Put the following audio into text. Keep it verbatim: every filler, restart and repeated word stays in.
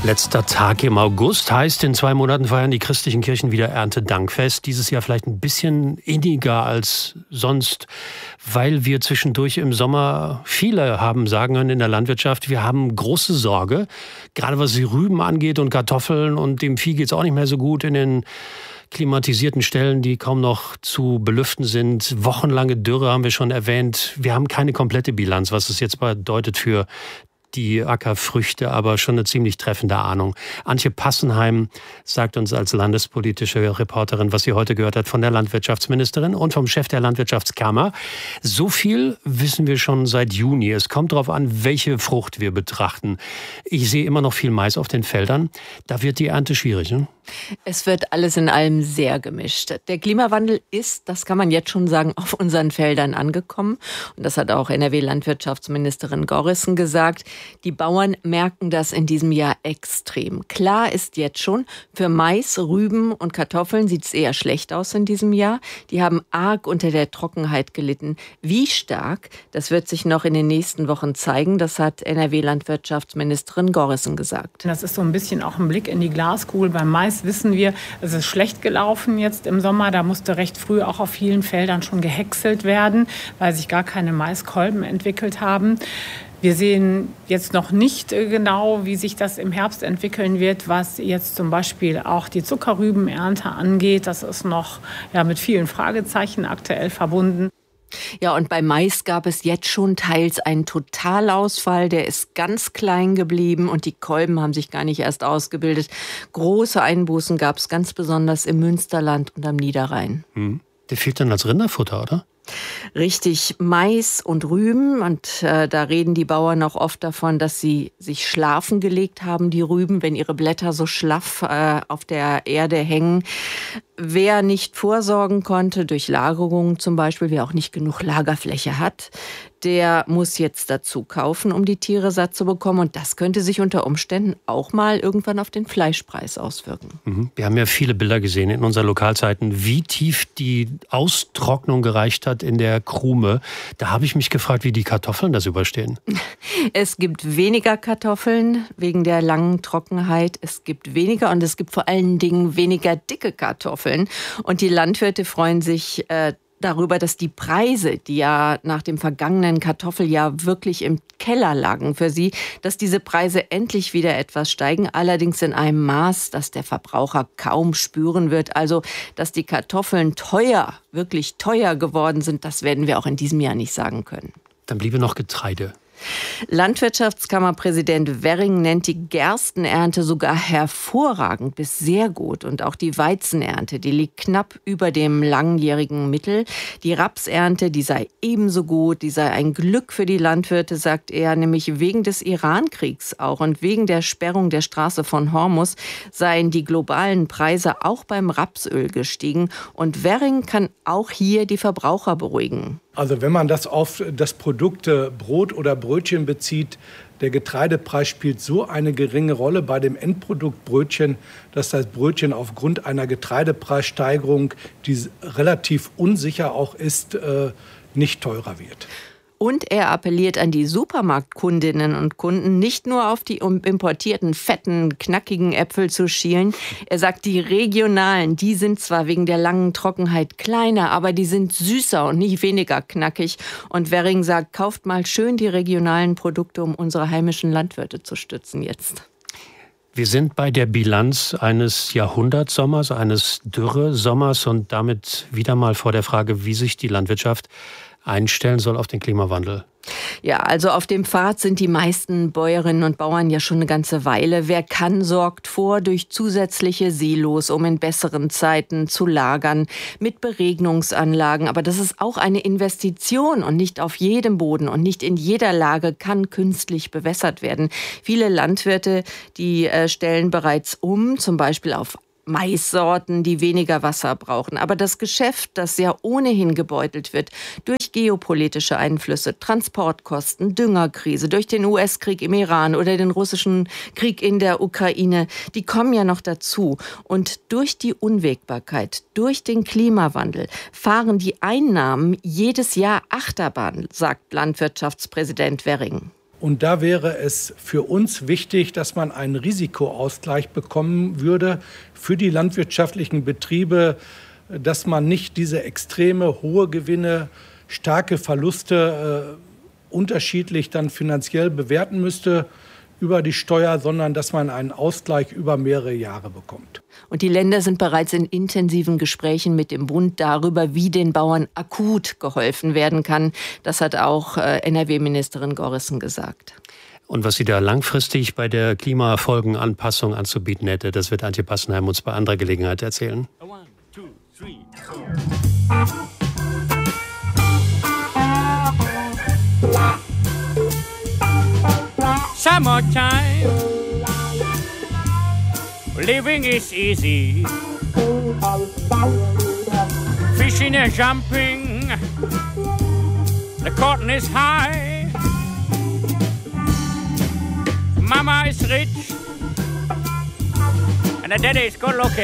Letzter Tag im August heißt, in zwei Monaten feiern die christlichen Kirchen wieder Erntedankfest. Dieses Jahr vielleicht ein bisschen inniger als sonst, weil wir zwischendurch im Sommer, viele haben sagen können in der Landwirtschaft, wir haben große Sorge, gerade was die Rüben angeht und Kartoffeln, und dem Vieh geht es auch nicht mehr so gut in den klimatisierten Stellen, die kaum noch zu belüften sind. Wochenlange Dürre haben wir schon erwähnt. Wir haben keine komplette Bilanz, was es jetzt bedeutet für die Ackerfrüchte, aber schon eine ziemlich treffende Ahnung. Antje Passenheim sagt uns als landespolitische Reporterin, was sie heute gehört hat von der Landwirtschaftsministerin und vom Chef der Landwirtschaftskammer. So viel wissen wir schon seit Juni. Es kommt darauf an, welche Frucht wir betrachten. Ich sehe immer noch viel Mais auf den Feldern. Da wird die Ernte schwierig, ne? Es wird alles in allem sehr gemischt. Der Klimawandel ist, das kann man jetzt schon sagen, auf unseren Feldern angekommen. Und das hat auch N R W-Landwirtschaftsministerin Gorrissen gesagt. Die Bauern merken das in diesem Jahr extrem. Klar ist jetzt schon, für Mais, Rüben und Kartoffeln sieht es eher schlecht aus in diesem Jahr. Die haben arg unter der Trockenheit gelitten. Wie stark, das wird sich noch in den nächsten Wochen zeigen. Das hat N R W-Landwirtschaftsministerin Gorrissen gesagt. Das ist so ein bisschen auch ein Blick in die Glaskugel. Beim Mais wissen wir, es ist schlecht gelaufen jetzt im Sommer. Da musste recht früh auch auf vielen Feldern schon gehäckselt werden, weil sich gar keine Maiskolben entwickelt haben. Wir sehen jetzt noch nicht genau, wie sich das im Herbst entwickeln wird, was jetzt zum Beispiel auch die Zuckerrübenernte angeht. Das ist noch ja, mit vielen Fragezeichen aktuell verbunden. Ja, und bei Mais gab es jetzt schon teils einen Totalausfall. Der ist ganz klein geblieben und die Kolben haben sich gar nicht erst ausgebildet. Große Einbußen gab es ganz besonders im Münsterland und am Niederrhein. Hm. Der fehlt dann als Rinderfutter, oder? Richtig, Mais und Rüben. Und äh, da reden die Bauern auch oft davon, dass sie sich schlafen gelegt haben, die Rüben, wenn ihre Blätter so schlaff äh, auf der Erde hängen. Wer nicht vorsorgen konnte, durch Lagerungen zum Beispiel, wer auch nicht genug Lagerfläche hat, der muss jetzt dazu kaufen, um die Tiere satt zu bekommen. Und das könnte sich unter Umständen auch mal irgendwann auf den Fleischpreis auswirken. Mhm. Wir haben ja viele Bilder gesehen in unseren Lokalzeiten, wie tief die Austrocknung gereicht hat in der Krume. Da habe ich mich gefragt, wie die Kartoffeln das überstehen. Es gibt weniger Kartoffeln wegen der langen Trockenheit. Es gibt weniger und es gibt vor allen Dingen weniger dicke Kartoffeln. Und die Landwirte freuen sich äh, darüber, dass die Preise, die ja nach dem vergangenen Kartoffeljahr wirklich im Keller lagen für sie, dass diese Preise endlich wieder etwas steigen, allerdings in einem Maß, das der Verbraucher kaum spüren wird. Also, dass die Kartoffeln teuer, wirklich teuer geworden sind, das werden wir auch in diesem Jahr nicht sagen können. Dann bliebe noch Getreide. Landwirtschaftskammerpräsident Werring nennt die Gerstenernte sogar hervorragend bis sehr gut. Und auch die Weizenernte, die liegt knapp über dem langjährigen Mittel. Die Rapsernte, die sei ebenso gut, die sei ein Glück für die Landwirte, sagt er, nämlich wegen des Iran-Kriegs auch und wegen der Sperrung der Straße von Hormuz seien die globalen Preise auch beim Rapsöl gestiegen. Und Werring kann auch hier die Verbraucher beruhigen. Also wenn man das auf das Produkt Brot oder Brötchen bezieht, der Getreidepreis spielt so eine geringe Rolle bei dem Endprodukt Brötchen, dass das Brötchen aufgrund einer Getreidepreissteigerung, die relativ unsicher auch ist, nicht teurer wird. Und er appelliert an die Supermarktkundinnen und Kunden, nicht nur auf die importierten, fetten, knackigen Äpfel zu schielen. Er sagt, die regionalen, die sind zwar wegen der langen Trockenheit kleiner, aber die sind süßer und nicht weniger knackig. Und Werring sagt, kauft mal schön die regionalen Produkte, um unsere heimischen Landwirte zu stützen jetzt. Wir sind bei der Bilanz eines Jahrhundertsommers, eines Dürresommers und damit wieder mal vor der Frage, wie sich die Landwirtschaft einstellen soll auf den Klimawandel. Ja, also auf dem Pfad sind die meisten Bäuerinnen und Bauern ja schon eine ganze Weile. Wer kann, sorgt vor durch zusätzliche Silos, um in besseren Zeiten zu lagern, mit Beregnungsanlagen. Aber das ist auch eine Investition und nicht auf jedem Boden und nicht in jeder Lage kann künstlich bewässert werden. Viele Landwirte, die äh, stellen bereits um, zum Beispiel auf Maissorten, die weniger Wasser brauchen. Aber das Geschäft, das ja ohnehin gebeutelt wird durch geopolitische Einflüsse, Transportkosten, Düngerkrise, durch den U S-Krieg im Iran oder den russischen Krieg in der Ukraine, die kommen ja noch dazu. Und durch die Unwägbarkeit, durch den Klimawandel fahren die Einnahmen jedes Jahr Achterbahn, sagt Landwirtschaftspräsident Werring. Und da wäre es für uns wichtig, dass man einen Risikoausgleich bekommen würde für die landwirtschaftlichen Betriebe, dass man nicht diese extreme hohe Gewinne, starke Verluste äh, unterschiedlich dann finanziell bewerten müsste über die Steuer, sondern dass man einen Ausgleich über mehrere Jahre bekommt. Und die Länder sind bereits in intensiven Gesprächen mit dem Bund darüber, wie den Bauern akut geholfen werden kann. Das hat auch äh, N R W-Ministerin Gorrissen gesagt. Und was sie da langfristig bei der Klimafolgenanpassung anzubieten hätte, das wird Antje Passenheim uns bei anderer Gelegenheit erzählen. One, two, three, four. Summertime, living is easy. Fishing and jumping, the cotton is high. Mama is rich, and the daddy is good looking.